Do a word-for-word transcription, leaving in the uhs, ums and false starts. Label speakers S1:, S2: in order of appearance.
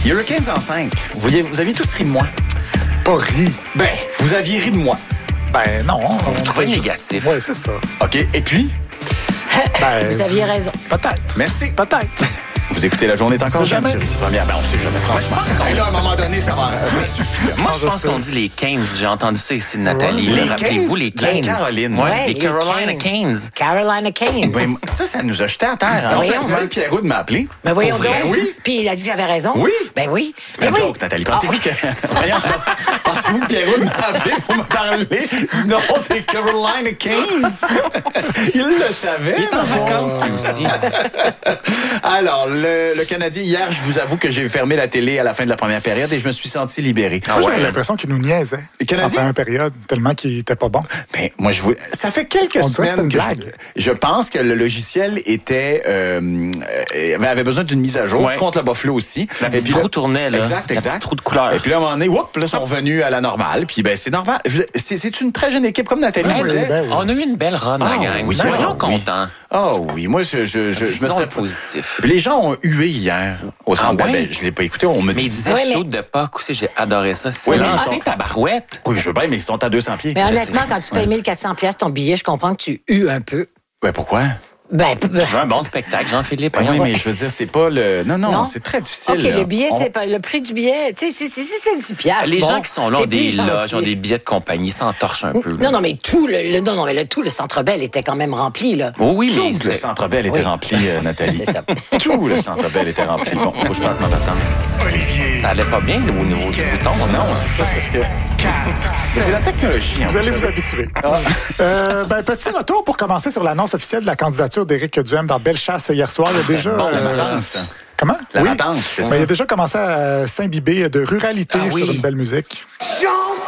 S1: Hurricanes en cinq. Vous, vous aviez tous ri de moi.
S2: Pas ri.
S1: Ben, vous aviez ri de moi.
S2: Ben non. On
S1: Vous trouvez
S2: juste...
S1: négatif.
S2: Oui, c'est ça.
S1: OK. Et puis?
S2: Ben,
S3: Vous aviez raison.
S2: Peut-être.
S1: Merci.
S2: Peut-être.
S1: Vous écoutez La Journée est encore
S2: sait
S1: jeune
S2: jamais.
S1: sur Ici Première. Ben, on sait jamais, franchement. Ben, là, à un moment donné, ça va ça suffit.
S4: Moi, je
S2: je
S4: pense
S2: sais.
S4: qu'on dit les Canes. J'ai entendu ça ici de Nathalie.
S1: Les
S4: Là, Rappelez-vous, les
S1: Canes de la
S4: Canes.
S1: Caroline.
S4: Ouais,
S3: Ouais,
S4: les
S3: les
S4: Carolina
S3: Canes.
S4: Canes.
S3: Carolina Canes.
S1: Ben, ça, ça nous a jetés à terre. Hein?
S3: Voyons.
S1: Ismaël Pierroux de m'appeler.
S3: Ben voyons
S1: Pour vrai,
S3: donc.
S1: Oui.
S3: Puis il a dit que j'avais raison.
S1: Oui.
S3: Ben oui.
S1: C'est
S3: Ben
S1: une
S3: oui.
S1: joke, Nathalie. Pensez-vous que... Voyons, pensez-vous que Pierrot m'a appelé pour me parler du nom des Carolina Canes? Il le savait.
S4: Il est en
S1: ma
S4: vacances,
S1: foi.
S4: lui aussi.
S1: Alors, le, le Canadien, hier, je vous avoue que j'ai fermé la télé à la fin de la première période et je me suis senti libéré.
S2: Moi, j'avais l'impression qu'il nous niaisait.
S1: Les Canadiens?
S2: En première période, tellement qu'il était pas bon.
S1: Ben, moi, je voulais... Ça fait quelques
S2: On dirait que
S1: semaines
S2: c'est une
S1: que
S2: blague.
S1: je... je pense que le logiciel était euh, euh, avait besoin d'une mise à jour
S4: Ouais.
S1: contre le Buffalo aussi.
S4: La petite
S1: puis là-
S4: roue tournait, là.
S1: Exact,
S4: La
S1: exact.
S4: petite roue de couleur.
S1: Et puis là, à un moment donné, whoop, là, ils sont revenus à la normale. Puis ben, c'est normal. Je- C'est, c'est une très jeune équipe, comme Nathalie
S2: Oui,
S1: disait.
S2: ben oui.
S4: On a eu une belle run,
S1: Ah,
S4: la gang.
S1: oui,
S4: Soyons
S1: oui.
S4: contents.
S1: Oh oui, moi, je, je, je, je me
S4: Visons
S1: serais
S4: le positif.
S1: Les gens ont hué hier au centre
S4: Ah ouais?
S1: Bell. Je l'ai pas écouté, on me
S4: Mais
S1: dit.
S4: il disait
S3: Ouais, mais-
S4: chaud de Pâques aussi, j'ai adoré ça. C'est
S1: Oui, mais ils
S4: lancé
S1: sont-
S4: ta barouette.
S1: Oui, je veux bien, mais ils sont à deux cents pieds.
S3: Mais
S1: Je
S3: honnêtement,
S1: sais.
S3: quand tu payes mille quatre cents piastres ton billet, je comprends que tu hues un peu.
S1: Ouais, pourquoi?
S3: Ben, p-
S4: Tu veux un bon spectacle, Jean-Philippe?
S1: Ben oui,
S4: Voyons.
S1: mais je veux dire, c'est pas le. Non, non,
S3: Non?
S1: c'est très difficile.
S3: OK,
S1: là.
S3: le billet,
S1: On-
S3: c'est pas le prix du billet. Tu sais, si, si, si c'est dix piastres.
S4: Les
S3: bon,
S4: gens qui sont là ont
S3: t'es
S4: des
S3: plus
S4: loges,
S3: gentil.
S4: ont des billets de compagnie, s'entorchent un peu. là.
S3: Non, non, mais tout le, le- non, non, mais le, tout le Centre Bell était quand même rempli, là.
S4: Oh oui, mais
S1: Tout le
S4: c'était-
S1: Centre Bell était
S3: Oui.
S1: rempli, euh, Nathalie.
S3: C'est ça.
S1: Tout le Centre Bell était rempli. Bon, faut que je parte dans l'attente.
S4: ça allait pas bien au niveau du bouton.
S1: Non, c'est ça, c'est ce que. C'est la technologie. hein,
S2: Vous allez vous
S1: savez.
S2: habituer. Euh, ben, petit retour pour commencer sur l'annonce officielle de la candidature d'Éric Duhem dans Bellechasse hier soir. Il y a déjà.
S1: Bon, la
S2: euh,
S1: matante, ça.
S2: Comment?
S1: La
S2: Oui.
S1: matante, c'est
S2: Ben,
S1: ça.
S2: il a déjà commencé à s'imbiber de ruralité
S4: Ah oui.
S2: sur une belle musique.